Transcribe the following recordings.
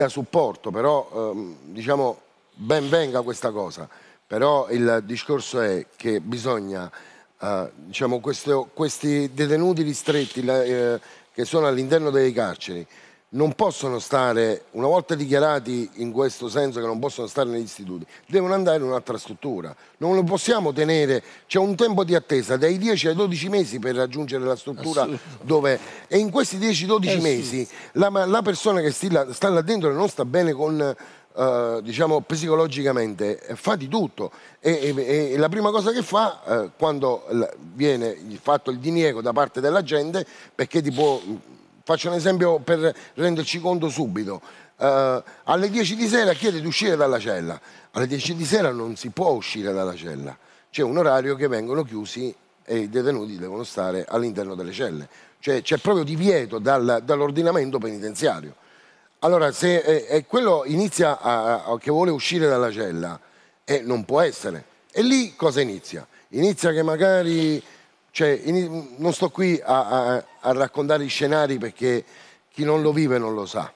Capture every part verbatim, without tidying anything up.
supporto, però ehm, diciamo ben venga questa cosa, però il discorso è che bisogna, eh, diciamo, questo- questi detenuti ristretti la- eh, che sono all'interno delle carceri non possono stare, una volta dichiarati in questo senso che non possono stare negli istituti, devono andare in un'altra struttura. Non lo possiamo tenere, c'è un tempo di attesa dai dieci ai dodici mesi per raggiungere la struttura dove... E in questi dieci dodici mesi la, la persona che sta là, sta là dentro e non sta bene con... eh, diciamo psicologicamente, eh, fa di tutto e, e- e la prima cosa che fa eh, quando l- viene fatto il diniego da parte della gente, perché tipo... Faccio un esempio per renderci conto subito. Eh, alle dieci di sera chiede di uscire dalla cella. Alle dieci di sera non si può uscire dalla cella. C'è un orario che vengono chiusi e i detenuti devono stare all'interno delle celle. Cioè c'è proprio divieto dal- dall'ordinamento penitenziario. Allora, se eh, eh, quello inizia a, a- che vuole uscire dalla cella, eh, non può essere. E lì cosa inizia? Inizia che magari, cioè, ini- non sto qui a, a- a raccontare i scenari perché chi non lo vive non lo sa.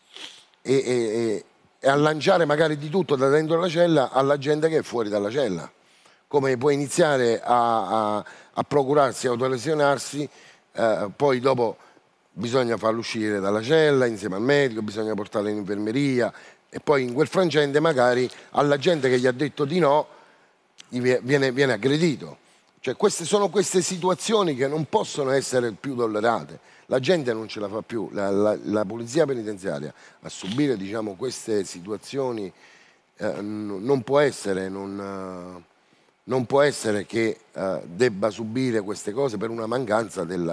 E, e- e- e a lanciare magari di tutto da dentro la cella alla gente che è fuori dalla cella. Come può iniziare a, a- a procurarsi, autolesionarsi, eh, poi dopo bisogna farlo uscire dalla cella insieme al medico, bisogna portarlo in infermeria e poi in quel frangente magari alla gente che gli ha detto di no gli vie- viene, viene aggredito. Cioè, queste sono queste situazioni che non possono essere più tollerate. La gente non ce la fa più, la, la- la polizia penitenziaria a subire, diciamo, queste situazioni eh, n- non può essere, non, eh, non può essere che eh, debba subire queste cose per una mancanza della,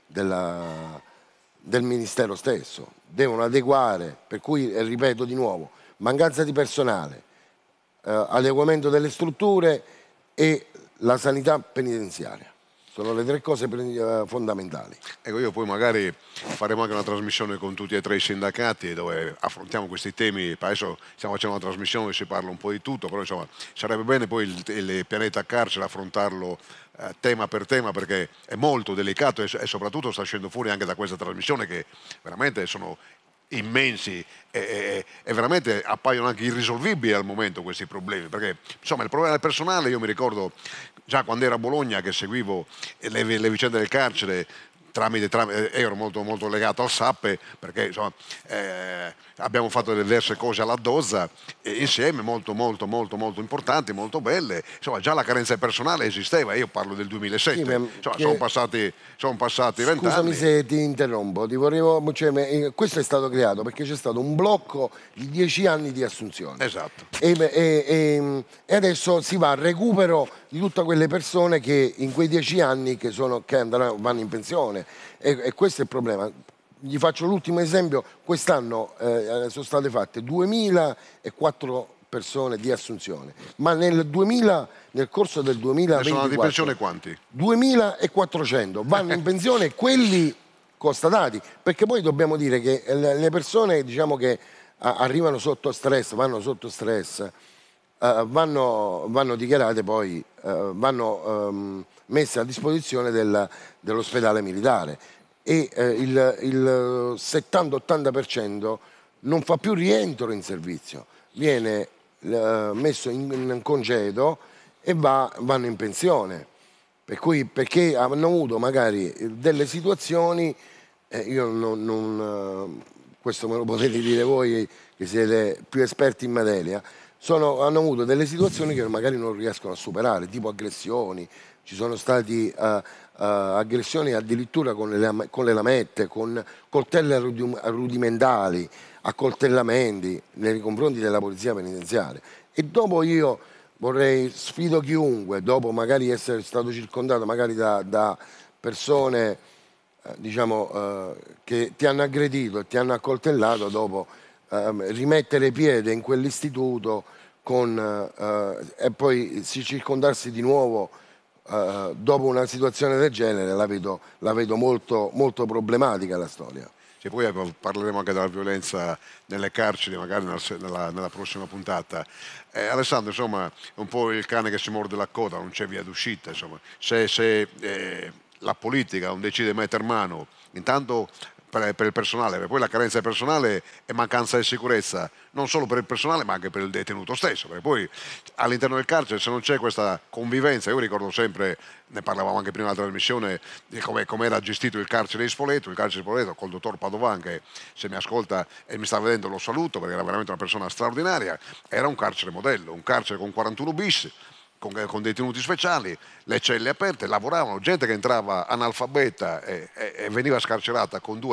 della- del Ministero stesso. Devono adeguare, per cui, eh, ripeto di nuovo, mancanza di personale, eh, adeguamento delle strutture e la sanità penitenziaria. Sono le tre cose pre- eh, fondamentali. Ecco, io poi magari faremo anche una trasmissione con tutti e tre i sindacati dove affrontiamo questi temi. Adesso stiamo facendo una trasmissione dove si parla un po' di tutto, però insomma sarebbe bene poi il, il pianeta carcere affrontarlo eh, tema per tema perché è molto delicato e, e soprattutto sta uscendo fuori anche da questa trasmissione che veramente sono immensi e, e- e veramente appaiono anche irrisolvibili al momento questi problemi perché insomma il problema del personale io mi ricordo già quando ero a Bologna che seguivo le, le vicende del carcere tramite, tramite ero molto, molto legato al SAPPE perché insomma, eh, abbiamo fatto diverse cose alla Dozza e insieme molto molto molto molto importanti, molto belle, insomma già la carenza di personale esisteva, io parlo del Sì, ma duemilasette, insomma, sono che- passati sono passati Scusami vent'anni. se ti interrompo, ti volevo, cioè, me- eh, questo è stato creato perché c'è stato un blocco di dieci anni di assunzioni Esatto. e, e- e- e adesso si va al recupero di tutte quelle persone che in quei dieci anni che, sono, che andranno, vanno in pensione e, e questo è il problema. Gli faccio l'ultimo esempio, quest'anno eh, sono state fatte duemilaquattro persone di assunzione, ma nel duemila, nel corso del Ne sono andati in duemilaventiquattro pensione quanti? duemilaquattrocento vanno in pensione quelli constatati, perché poi dobbiamo dire che le le persone diciamo, che a- arrivano sotto stress, vanno sotto stress, eh, vanno, vanno dichiarate poi, eh, vanno ehm, messe a disposizione del- dell'ospedale militare e eh, il, il settanta ottanta per cento non fa più rientro in servizio, viene eh, messo in, in congedo e va- vanno in pensione. Per cui, perché hanno avuto magari delle situazioni, eh, io non, non, eh, questo me lo potete dire voi che siete più esperti in materia, sono- hanno avuto delle situazioni che magari non riescono a superare, tipo aggressioni, ci sono stati eh, eh, aggressioni addirittura con le, lam- con le lamette, con coltelli arrudi- rudimentali, accoltellamenti nei confronti della polizia penitenziaria. E dopo io vorrei, sfido chiunque, dopo magari essere stato circondato magari da, da persone eh, diciamo, eh, che ti hanno aggredito e ti hanno accoltellato, dopo ehm, rimettere piede in quell'istituto con, eh, e poi si circondarsi di nuovo eh, dopo una situazione del genere, la vedo, la vedo molto, molto problematica la storia. Che poi ecco, parleremo anche della violenza nelle carceri, magari nella, nella- nella prossima puntata. Eh, Alessandro, insomma, è un po' il cane che si morde la coda, non c'è via d'uscita. Insomma. Se, se, eh, la politica non decide di mettere mano, intanto per, per il personale, perché poi la carenza di personale è mancanza di sicurezza, non solo per il personale ma anche per il detenuto stesso, perché poi all'interno del carcere se non c'è questa convivenza, io ricordo sempre, ne parlavamo anche prima della trasmissione, di come era gestito il carcere di Spoleto, il carcere di Spoleto col dottor Padovan, che se mi ascolta e mi sta vedendo lo saluto perché era veramente una persona straordinaria, era un carcere modello, un carcere con quarantuno bis, con, con detenuti speciali, le celle aperte, lavoravano, gente che entrava analfabeta e, e, e veniva scarcerata con due